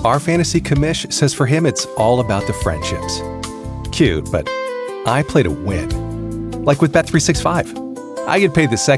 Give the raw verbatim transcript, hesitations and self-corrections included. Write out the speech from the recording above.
Our fantasy commish says for him it's all about the friendships. Cute, but I play to win. Like with Bet three sixty-five. I get paid the second